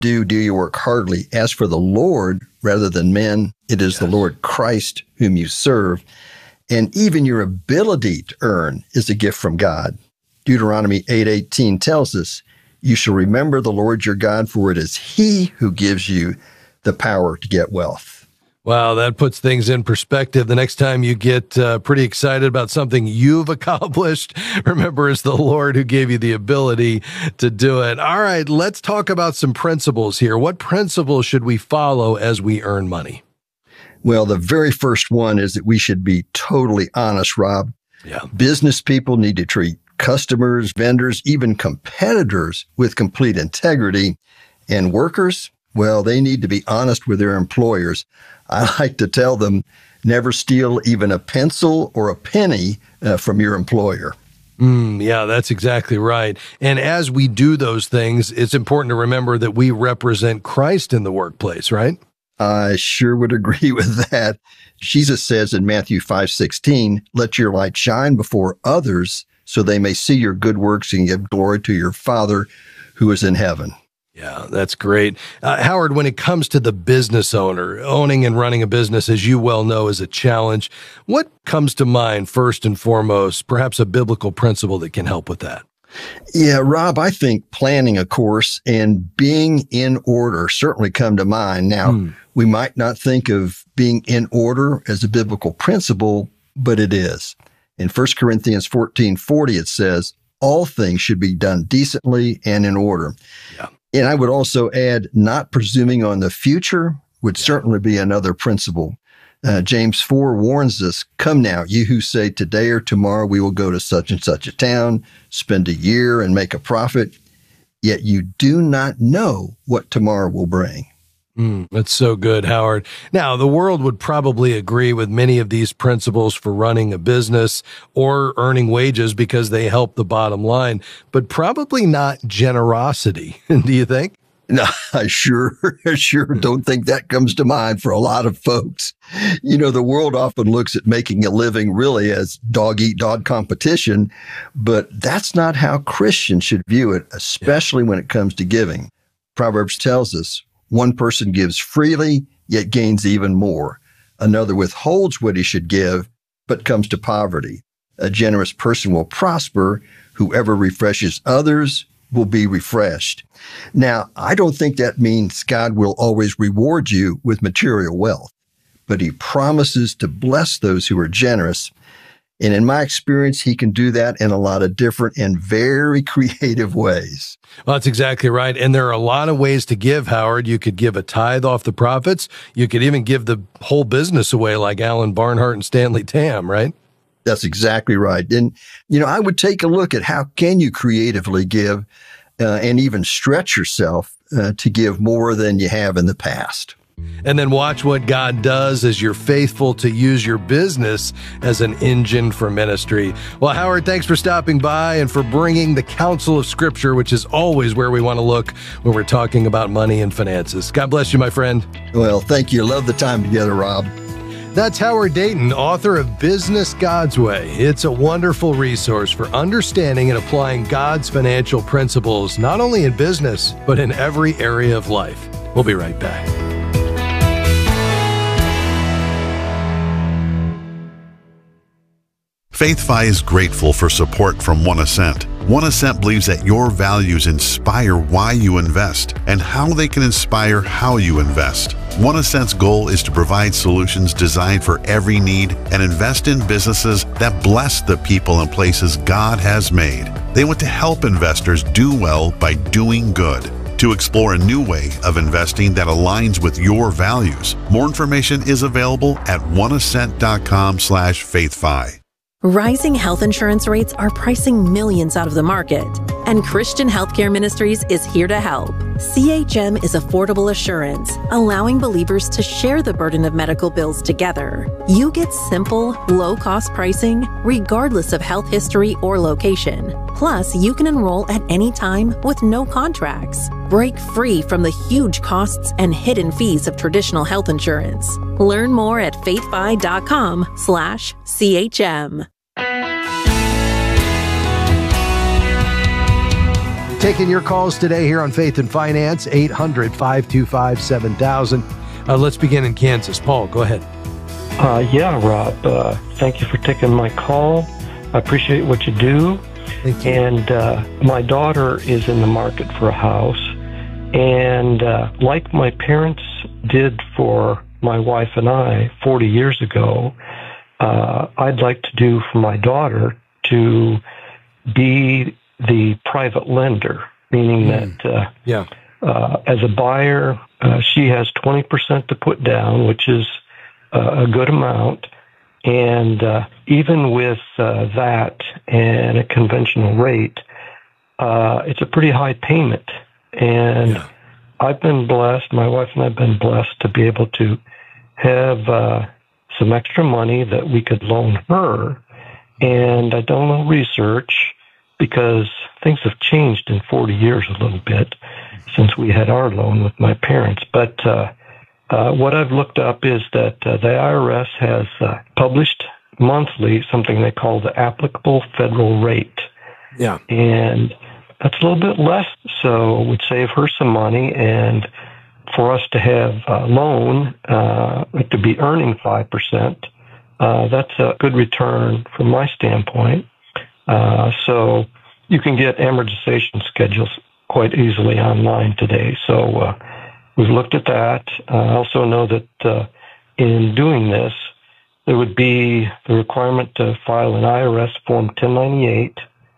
do you work heartily, as for the Lord rather than men. It is the Lord Christ whom you serve. And even your ability to earn is a gift from God. Deuteronomy 8:18 tells us, you shall remember the Lord your God, for it is he who gives you the power to get wealth. Wow, that puts things in perspective. The next time you get pretty excited about something you've accomplished, remember it's the Lord who gave you the ability to do it. All right, let's talk about some principles here. What principles should we follow as we earn money? Well, the very first one is that we should be totally honest, Rob. Yeah. Business people need to treat customers, vendors, even competitors with complete integrity. And workers, well, they need to be honest with their employers. I like to tell them, never steal even a pencil or a penny from your employer. Yeah, that's exactly right. And as we do those things, it's important to remember that we represent Christ in the workplace, right? I sure would agree with that. Jesus says in Matthew 5:16, let your light shine before others so they may see your good works and give glory to your Father who is in heaven. Yeah, that's great. Howard, when it comes to the business owner, owning and running a business, as you well know, is a challenge. What comes to mind first and foremost, perhaps a biblical principle that can help with that? Yeah, Rob, I think planning a course and being in order certainly come to mind. Now, we might not think of being in order as a biblical principle, but it is. In 1 Corinthians 14:40, it says, all things should be done decently and in order. Yeah. And I would also add, not presuming on the future would certainly be another principle. James 4 warns us, come now, you who say today or tomorrow we will go to such and such a town, spend a year and make a profit, yet you do not know what tomorrow will bring. That's so good, Howard. Now, the world would probably agree with many of these principles for running a business or earning wages because they help the bottom line, but probably not generosity. Do you think? No, I sure don't think that comes to mind for a lot of folks. You know, the world often looks at making a living really as dog-eat-dog competition, but that's not how Christians should view it, especially when it comes to giving. Proverbs tells us, one person gives freely, yet gains even more. Another withholds what he should give, but comes to poverty. A generous person will prosper. Whoever refreshes others will be refreshed. Now, I don't think that means God will always reward you with material wealth, but he promises to bless those who are generous. And in my experience, he can do that in a lot of different and very creative ways. Well, that's exactly right. And there are a lot of ways to give, Howard. You could give a tithe off the profits. You could even give the whole business away like Alan Barnhart and Stanley Tam, right? That's exactly right. And, you know, I would take a look at how can you creatively give and even stretch yourself to give more than you have in the past. And then watch what God does as you're faithful to use your business as an engine for ministry. Well, Howard, thanks for stopping by and for bringing the counsel of Scripture, which is always where we want to look when we're talking about money and finances. God bless you, my friend. Well, thank you. Love the time together, Rob. That's Howard Dayton, author of Business God's Way. It's a wonderful resource for understanding and applying God's financial principles, not only in business, but in every area of life. We'll be right back. FaithFi is grateful for support from One Ascent. One Ascent believes that your values inspire why you invest and how they can inspire how you invest. One Ascent's goal is to provide solutions designed for every need and invest in businesses that bless the people and places God has made. They want to help investors do well by doing good. To explore a new way of investing that aligns with your values, more information is available at oneascent.com/faithfi. Rising health insurance rates are pricing millions out of the market, and Christian Healthcare Ministries is here to help. CHM is affordable assurance, allowing believers to share the burden of medical bills together. You get simple, low-cost pricing, regardless of health history or location. Plus, you can enroll at any time with no contracts. Break free from the huge costs and hidden fees of traditional health insurance. Learn more at faithfi.com/CHM. Taking your calls today here on Faith and Finance, 800-525-7000. Let's begin in Kansas. Paul, go ahead. Yeah, Rob. Thank you for taking my call. I appreciate what you do. Thank you. And my daughter is in the market for a house. And like my parents did for my wife and I 40 years ago, I'd like to do for my daughter to be the private lender, meaning that as a buyer, she has 20% to put down, which is a good amount. And even with that and a conventional rate, it's a pretty high payment. And I've been blessed, my wife and I have been blessed to be able to have some extra money that we could loan her. And I've done a little research because things have changed in 40 years a little bit since we had our loan with my parents. But what I've looked up is that the IRS has published monthly something they call the applicable federal rate. Yeah. And that's a little bit less, so it would save her some money. And for us to have a loan, to be earning 5%, that's a good return from my standpoint. So you can get amortization schedules quite easily online today. So we've looked at that. I also know that in doing this, there would be the requirement to file an IRS Form 1098,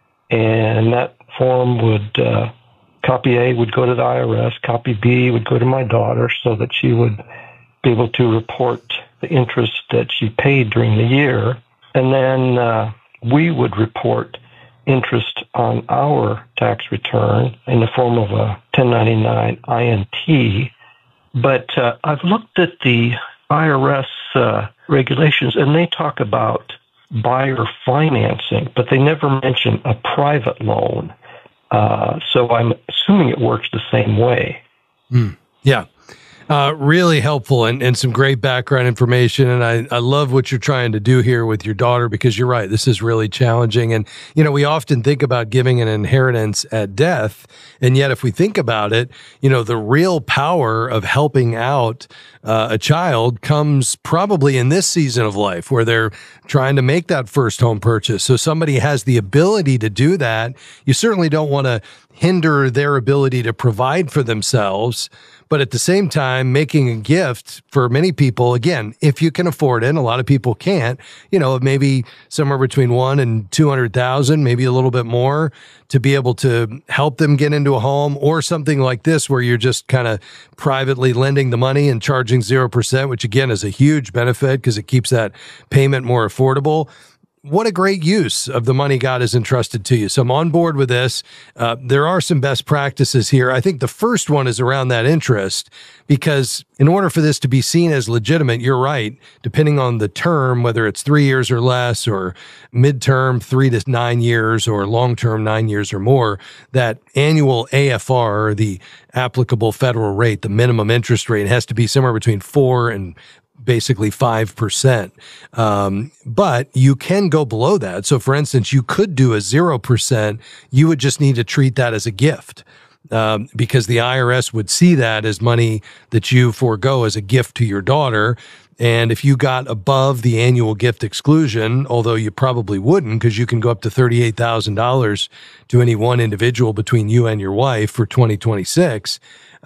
and that form would, copy A would go to the IRS, copy B would go to my daughter so that she would be able to report the interest that she paid during the year. And then we would report interest on our tax return in the form of a 1099 INT. But I've looked at the IRS regulations, and they talk about buyer financing, but they never mention a private loan. So I'm assuming it works the same way. Yeah. Really helpful and some great background information. And I love what you're trying to do here with your daughter, because you're right. This is really challenging. And, we often think about giving an inheritance at death. And yet, if we think about it, the real power of helping out a child comes probably in this season of life where they're trying to make that first home purchase. So somebody has the ability to do that. You certainly don't want to hinder their ability to provide for themselves. But at the same time, making a gift for many people, again, if you can afford it, and a lot of people can't, maybe somewhere between $100,000 and $200,000, maybe a little bit more, to be able to help them get into a home, or something like this where you're just kind of privately lending the money and charging 0%, which again is a huge benefit because it keeps that payment more affordable. What a great use of the money God has entrusted to you. So I'm on board with this. There are some best practices here. I think the first one is around that interest, because in order for this to be seen as legitimate, you're right, depending on the term, whether it's 3 years or less, or midterm 3 to 9 years, or long-term 9 years or more, that annual AFR, or the applicable federal rate, the minimum interest rate, has to be somewhere between 4 and basically 5%. But you can go below that. So for instance, you could do a 0%. You would just need to treat that as a gift, because the IRS would see that as money that you forego as a gift to your daughter. And if you got above the annual gift exclusion, although you probably wouldn't, because you can go up to $38,000 to any one individual between you and your wife for 2026,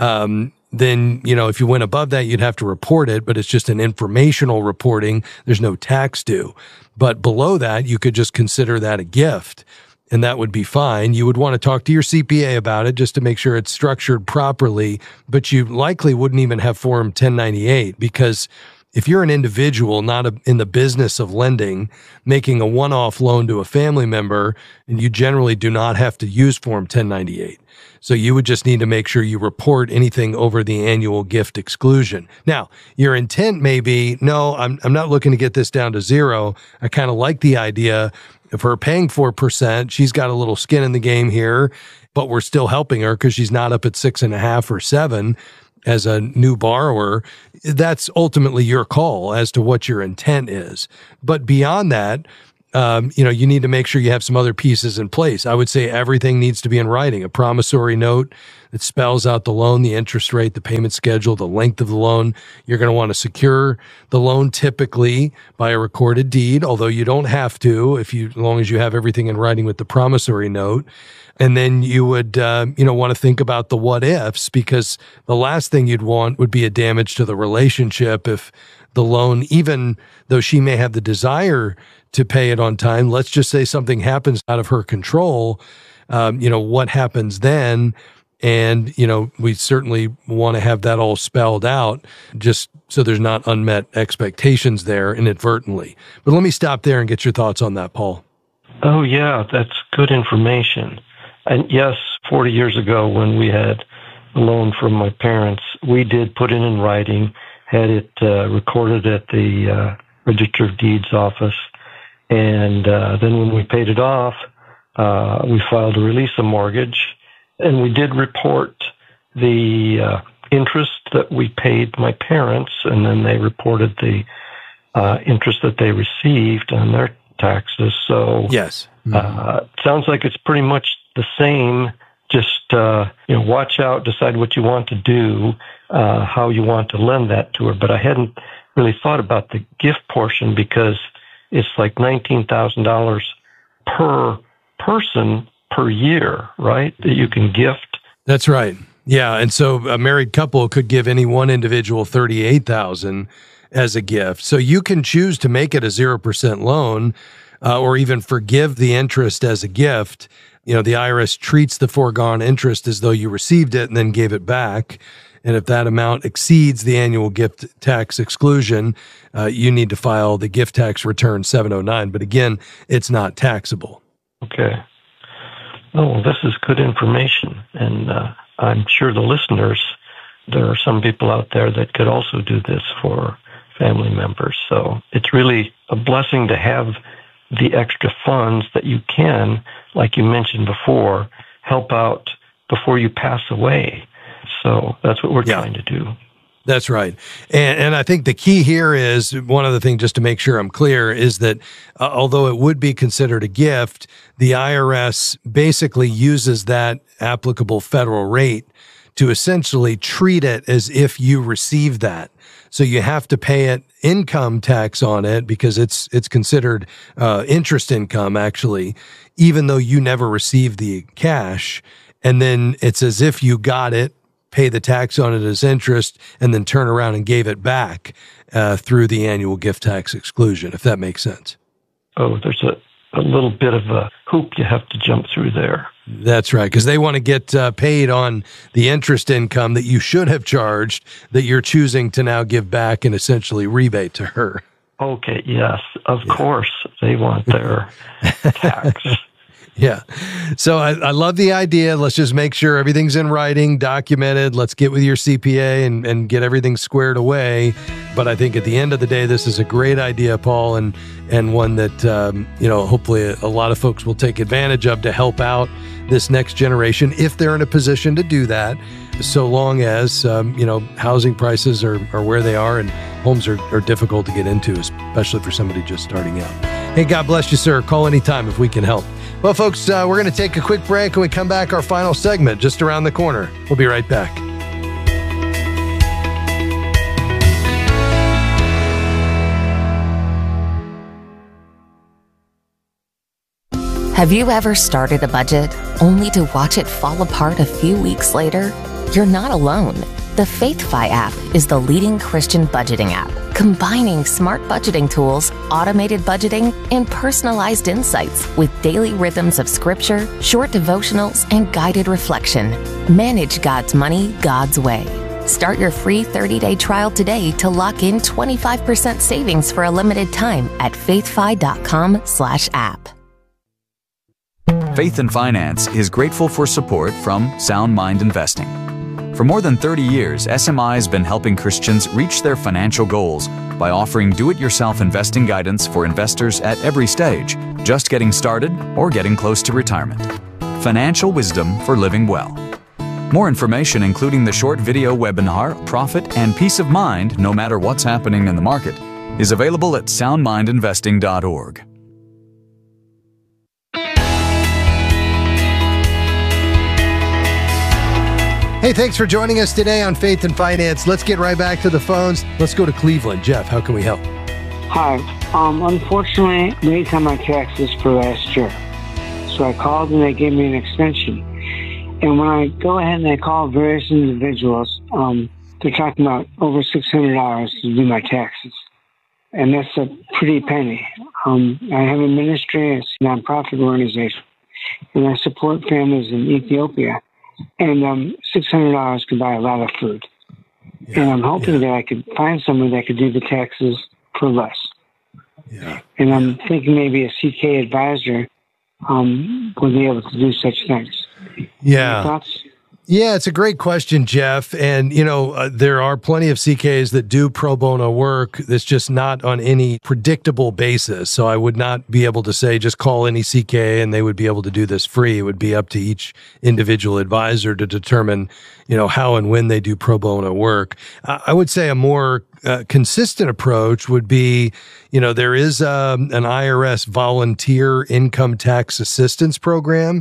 then, if you went above that, you'd have to report it, but it's just an informational reporting. There's no tax due. But below that, you could just consider that a gift, and that would be fine. You would want to talk to your CPA about it just to make sure it's structured properly, but you likely wouldn't even have Form 1098, because if you're an individual not in the business of lending, making a one-off loan to a family member, and you generally do not have to use Form 1098. So you would just need to make sure you report anything over the annual gift exclusion. Now, your intent may be, no, I'm not looking to get this down to 0. I kind of like the idea of her paying 4%. She's got a little skin in the game here, but we're still helping her because she's not up at 6.5 or 7 as a new borrower. That's ultimately your call as to what your intent is. But beyond that, you need to make sure you have some other pieces in place. I would say everything needs to be in writing, a promissory note that spells out the loan, the interest rate, the payment schedule, the length of the loan. You're going to want to secure the loan typically by a recorded deed, although you don't have to as long as you have everything in writing with the promissory note. And then you would, want to think about the what ifs, because the last thing you'd want would be a damage to the relationship if the loan, even though she may have the desire to pay it on time, let's just say something happens out of her control. What happens then? And, we certainly want to have that all spelled out just so there's not unmet expectations there inadvertently. But let me stop there and get your thoughts on that, Paul. Oh, yeah, that's good information. And yes, 40 years ago when we had a loan from my parents, we did put it in writing, had it recorded at the Register of Deeds office. And then when we paid it off, we filed a release of mortgage. And we did report the interest that we paid my parents, and then they reported the interest that they received on their taxes. So yes, sounds like it's pretty much the same. Just watch out, decide what you want to do, how you want to lend that to her. But I hadn't really thought about the gift portion, because it's like $19,000 per person per year, right? That you can gift. That's right. Yeah. And so a married couple could give any one individual $38,000 as a gift. So you can choose to make it a 0% loan, or even forgive the interest as a gift. The IRS treats the foregone interest as though you received it and then gave it back. And if that amount exceeds the annual gift tax exclusion, you need to file the gift tax return 709. But again, it's not taxable. Okay. Oh, this is good information. And I'm sure the listeners, there are some people out there that could also do this for family members. So it's really a blessing to have the extra funds that you can, like you mentioned before, help out before you pass away. So that's what we're trying to do. That's right. And I think the key here is, one other thing just to make sure I'm clear, is that although it would be considered a gift, the IRS basically uses that applicable federal rate to essentially treat it as if you received that. So you have to pay it income tax on it, because it's considered interest income, actually, even though you never received the cash. And then it's as if you got it, pay the tax on it as interest, and then turn around and gave it back through the annual gift tax exclusion, if that makes sense. Oh, there's a little bit of a hoop you have to jump through there. That's right, because they want to get paid on the interest income that you should have charged, that you're choosing to now give back and essentially rebate to her. Okay, yes, of course they want their tax. Yeah. So I love the idea. Let's just make sure everything's in writing, documented. Let's get with your CPA and get everything squared away. But I think at the end of the day, this is a great idea, Paul, and one that, hopefully a lot of folks will take advantage of to help out this next generation if they're in a position to do that, so long as, housing prices are where they are and homes are difficult to get into, especially for somebody just starting out. Hey, God bless you, sir. Call anytime if we can help. Well, folks, we're going to take a quick break. When we come back, our final segment just around the corner. We'll be right back. Have you ever started a budget only to watch it fall apart a few weeks later? You're not alone. The FaithFi app is the leading Christian budgeting app, combining smart budgeting tools, automated budgeting, and personalized insights with daily rhythms of scripture, short devotionals, and guided reflection. Manage God's money God's way. Start your free 30-day trial today to lock in 25% savings for a limited time at faithfi.com/app. Faith and Finance is grateful for support from Sound Mind Investing. For more than 30 years, SMI has been helping Christians reach their financial goals by offering do-it-yourself investing guidance for investors at every stage, just getting started or getting close to retirement. Financial wisdom for living well. More information, including the short video webinar, Profit and Peace of Mind, no matter what's happening in the market, is available at soundmindinvesting.org. Hey, thanks for joining us today on Faith and Finance. Let's get right back to the phones. Let's go to Cleveland. Jeff, how can we help? Hi. Unfortunately, I late on my taxes for last year. So I called and they gave me an extension. And when I go ahead and I call various individuals, they're talking about over $600 to do my taxes. And that's a pretty penny. I have a ministry, it's a nonprofit organization, and I support families in Ethiopia. And $600 could buy a lot of food. Yeah, and I'm hoping that I could find someone that could do the taxes for less. Yeah. And I'm thinking maybe a CK advisor would be able to do such things. Yeah. Any thoughts? Yeah, it's a great question, Jeff. And, there are plenty of CKs that do pro bono work that's just not on any predictable basis. So I would not be able to say just call any CK and they would be able to do this free. It would be up to each individual advisor to determine, how and when they do pro bono work. I would say a more consistent approach would be, there is an IRS volunteer income tax assistance program,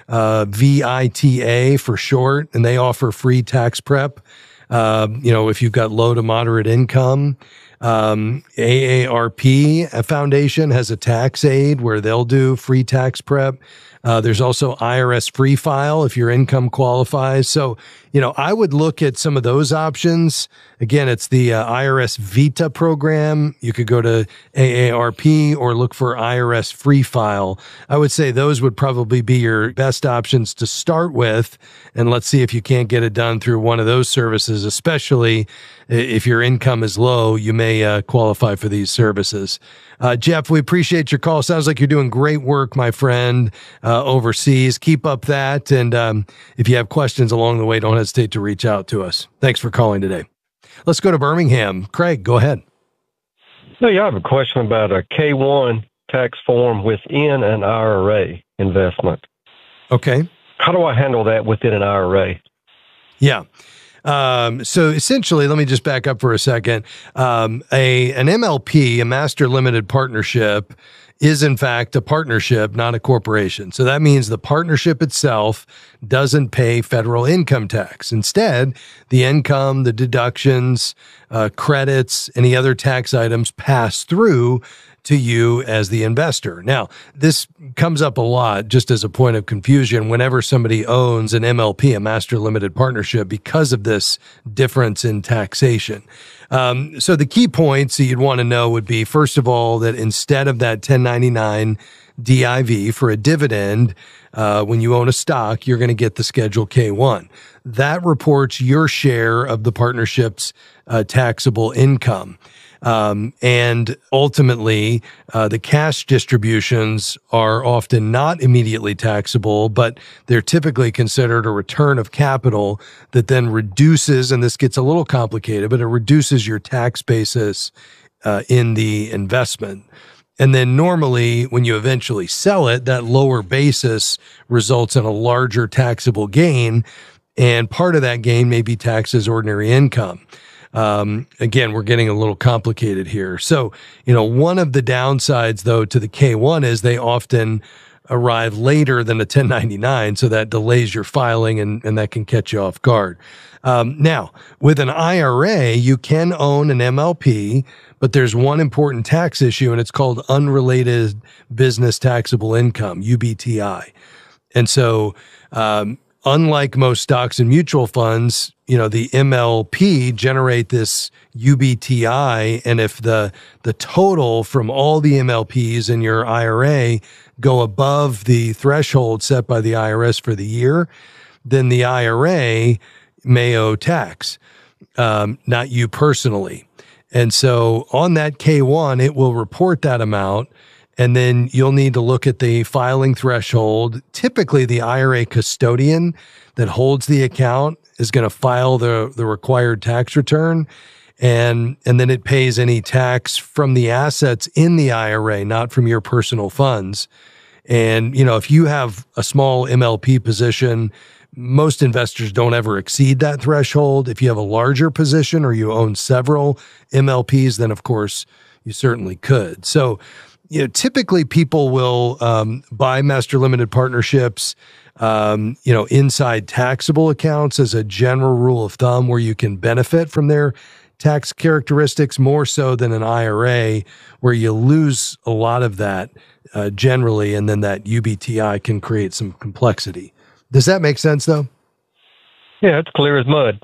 VITA for short, and they offer free tax prep. If you've got low to moderate income, AARP Foundation has a tax aid where they'll do free tax prep. There's also IRS Free File if your income qualifies. So, I would look at some of those options. Again, it's the IRS Vita program. You could go to AARP or look for IRS Free File. I would say those would probably be your best options to start with. And let's see if you can't get it done through one of those services, especially if your income is low, you may qualify for these services. Jeff, we appreciate your call. Sounds like you're doing great work, my friend, overseas. Keep up that. And if you have questions along the way, don't hesitate to reach out to us. Thanks for calling today. Let's go to Birmingham. Craig, go ahead. I have a question about a K-1 tax form within an IRA investment. Okay. How do I handle that within an IRA? Yeah. So essentially, let me just back up for a second. An MLP, a master limited partnership, is in fact a partnership, not a corporation. So that means the partnership itself doesn't pay federal income tax. Instead, the income, the deductions, credits, any other tax items pass through to you as the investor. Now, this comes up a lot just as a point of confusion whenever somebody owns an MLP, a master limited partnership, because of this difference in taxation. So the key points that you'd want to know would be, first of all, that instead of that 1099 DIV for a dividend, when you own a stock, you're going to get the Schedule K-1. That reports your share of the partnership's taxable income. And ultimately, the cash distributions are often not immediately taxable, but they're typically considered a return of capital that then reduces, and this gets a little complicated, but it reduces your tax basis in the investment. And then normally, when you eventually sell it, that lower basis results in a larger taxable gain, and part of that gain may be taxed as ordinary income. Again, we're getting a little complicated here. So, one of the downsides, though, to the K-1 is they often arrive later than a 1099, so that delays your filing and that can catch you off guard. Now, with an IRA, you can own an MLP, but there's one important tax issue, and it's called unrelated business taxable income, UBTI. And so, unlike most stocks and mutual funds, the MLP generate this UBTI, and if the total from all the MLPs in your IRA go above the threshold set by the IRS for the year, then the IRA may owe tax, not you personally. And so on that K-1, it will report that amount, and then you'll need to look at the filing threshold. Typically, the IRA custodian that holds the account is going to file the required tax return, and then it pays any tax from the assets in the IRA, not from your personal funds. And, if you have a small MLP position, most investors don't ever exceed that threshold. If you have a larger position or you own several MLPs, then of course you certainly could. So, typically people will buy master limited partnerships inside taxable accounts as a general rule of thumb where you can benefit from their tax characteristics more so than an IRA where you lose a lot of that generally, and then that UBTI can create some complexity. Does that make sense, though? Yeah, it's clear as mud.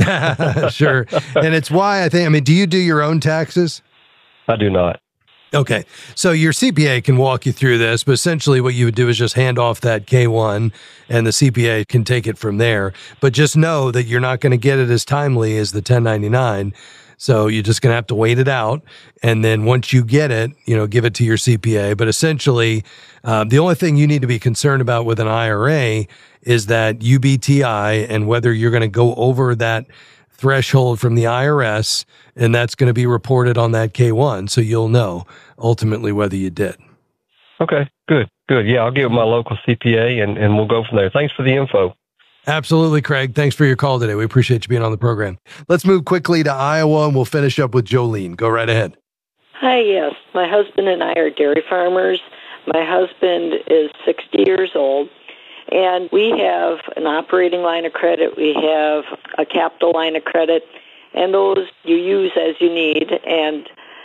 Sure. And it's why do you do your own taxes? I do not. Okay. So your CPA can walk you through this, but essentially what you would do is just hand off that K-1 and the CPA can take it from there. But just know that you're not going to get it as timely as the 1099. So you're just going to have to wait it out. And then once you get it, give it to your CPA. But essentially, the only thing you need to be concerned about with an IRA is that UBTI and whether you're going to go over that threshold from the IRS, and that's going to be reported on that K-1. So you'll know ultimately whether you did. Okay, good. Yeah, I'll give my local CPA and we'll go from there. Thanks for the info. Absolutely, Craig. Thanks for your call today. We appreciate you being on the program. Let's move quickly to Iowa, and we'll finish up with Jolene. Go right ahead. Hi, yes. My husband and I are dairy farmers. My husband is 60 years old, and we have an operating line of credit. We have a capital line of credit, and those you use as you need. And,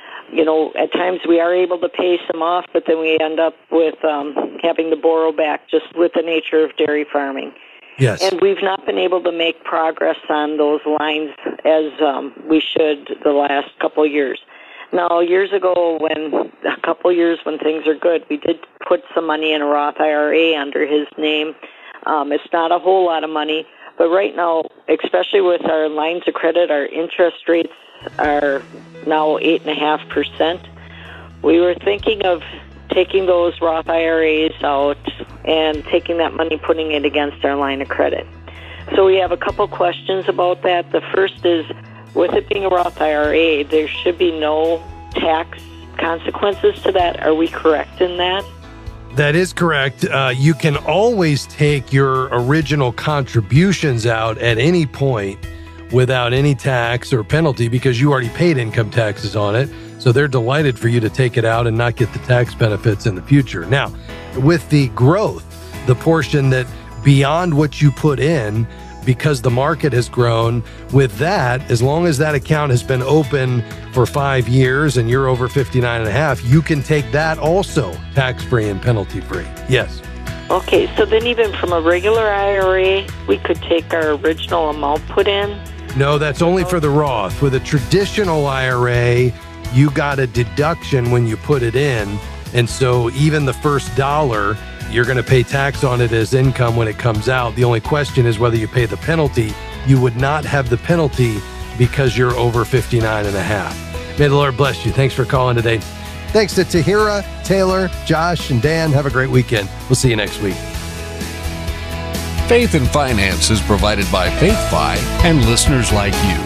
at times we are able to pay some off, but then we end up with having to borrow back just with the nature of dairy farming. Yes. And we've not been able to make progress on those lines as we should the last couple of years. Now, years ago, when things are good, we did put some money in a Roth IRA under his name. It's not a whole lot of money, but right now, especially with our lines of credit, our interest rates are now 8.5%. We were thinking of taking those Roth IRAs out and taking that money, putting it against our line of credit. So we have a couple questions about that. The first is, with it being a Roth IRA, there should be no tax consequences to that. Are we correct in that? That is correct. You can always take your original contributions out at any point without any tax or penalty because you already paid income taxes on it. So they're delighted for you to take it out and not get the tax benefits in the future. Now, with the growth, the portion that beyond what you put in, because the market has grown, with that, as long as that account has been open for 5 years and you're over 59 and a half, you can take that also tax-free and penalty-free. Yes. Okay, so then even from a regular IRA, we could take our original amount put in? No, that's only for the Roth. With a traditional IRA, you got a deduction when you put it in. And so even the first dollar, you're going to pay tax on it as income when it comes out. The only question is whether you pay the penalty. You would not have the penalty because you're over 59 and a half. May the Lord bless you. Thanks for calling today. Thanks to Tahira, Taylor, Josh, and Dan. Have a great weekend. We'll see you next week. Faith and Finance is provided by FaithFi and listeners like you.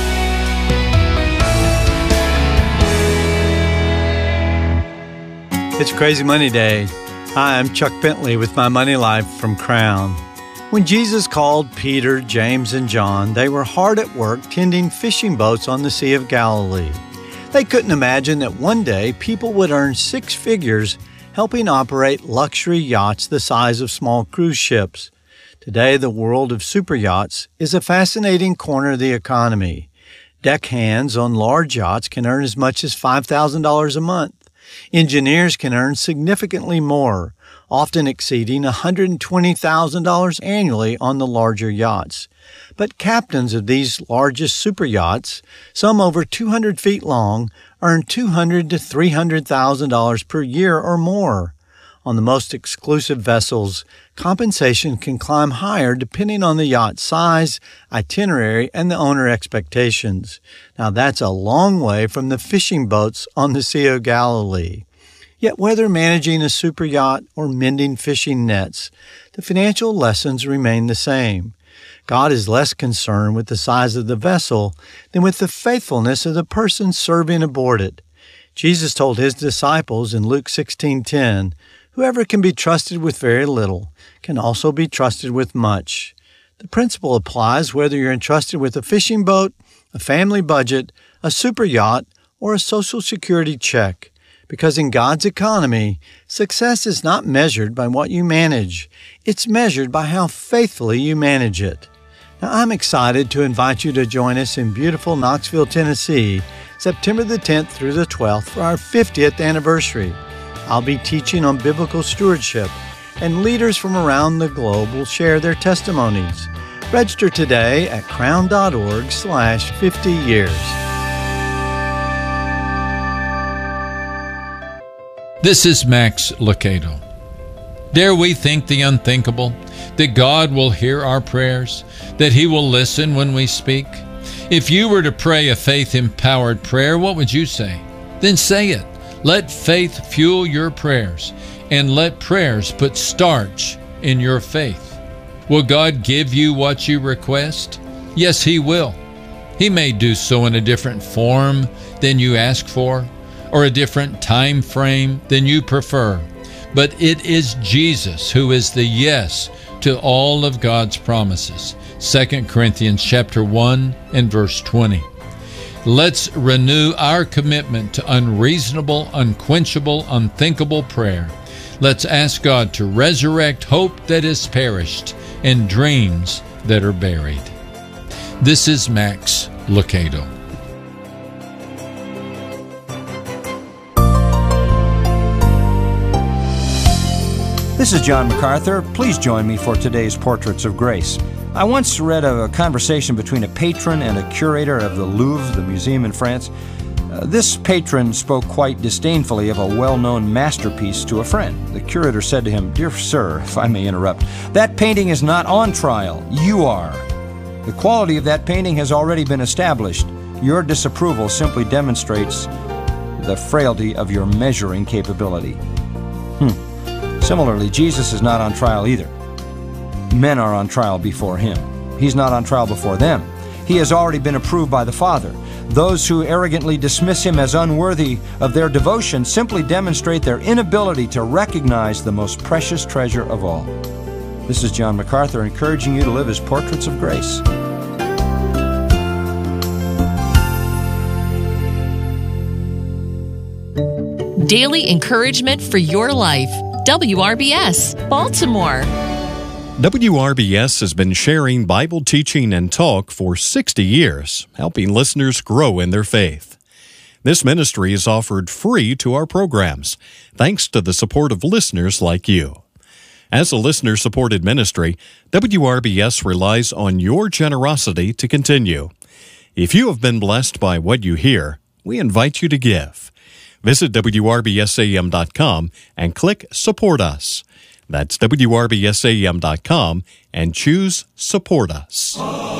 It's Crazy Money Day. Hi, I'm Chuck Bentley with My Money Life from Crown. When Jesus called Peter, James, and John, they were hard at work tending fishing boats on the Sea of Galilee. They couldn't imagine that one day people would earn 6 figures helping operate luxury yachts the size of small cruise ships. Today, the world of super yachts is a fascinating corner of the economy. Deckhands on large yachts can earn as much as $5,000 a month. Engineers can earn significantly more, often exceeding $120,000 annually on the larger yachts. But captains of these largest super yachts, some over 200 feet long, earn $200,000 to $300,000 per year or more. On the most exclusive vessels, compensation can climb higher depending on the yacht size, itinerary, and the owner expectations. Now that's a long way from the fishing boats on the Sea of Galilee. Yet whether managing a super yacht or mending fishing nets, the financial lessons remain the same. God is less concerned with the size of the vessel than with the faithfulness of the person serving aboard it. Jesus told his disciples in Luke 16:10, "Whoever can be trusted with very little can also be trusted with much." The principle applies whether you're entrusted with a fishing boat, a family budget, a super yacht, or a Social Security check. Because in God's economy, success is not measured by what you manage. It's measured by how faithfully you manage it. Now, I'm excited to invite you to join us in beautiful Knoxville, Tennessee, September the 10th through the 12th for our 50th anniversary. I'll be teaching on biblical stewardship, and leaders from around the globe will share their testimonies. Register today at crown.org/50 years. This is Max Lucado. Dare we think the unthinkable, that God will hear our prayers, that He will listen when we speak? If you were to pray a faith-empowered prayer, what would you say? Then say it. Let faith fuel your prayers, and let prayers put starch in your faith. Will God give you what you request? Yes, He will. He may do so in a different form than you ask for, or a different time frame than you prefer. But it is Jesus who is the yes to all of God's promises. 2 Corinthians chapter 1 and verse 20. Let's renew our commitment to unreasonable, unquenchable, unthinkable prayer. Let's ask God to resurrect hope that is perished and dreams that are buried. This is Max Lucado. This is John MacArthur. Please join me for today's Portraits of Grace. I once read a conversation between a patron and a curator of the Louvre, the museum in France. This patron spoke quite disdainfully of a well-known masterpiece to a friend. The curator said to him, "Dear sir, if I may interrupt, that painting is not on trial. You are. The quality of that painting has already been established. Your disapproval simply demonstrates the frailty of your measuring capability." Similarly, Jesus is not on trial either. Men are on trial before Him. He's not on trial before them. He has already been approved by the Father. Those who arrogantly dismiss Him as unworthy of their devotion simply demonstrate their inability to recognize the most precious treasure of all. This is John MacArthur encouraging you to live as portraits of grace. Daily encouragement for your life. WRBS, Baltimore. WRBS has been sharing Bible teaching and talk for 60 years, helping listeners grow in their faith. This ministry is offered free to our programs, thanks to the support of listeners like you. As a listener-supported ministry, WRBS relies on your generosity to continue. If you have been blessed by what you hear, we invite you to give. Visit WRBSAM.com and click Support Us. That's WRBSAM.com and choose Support Us.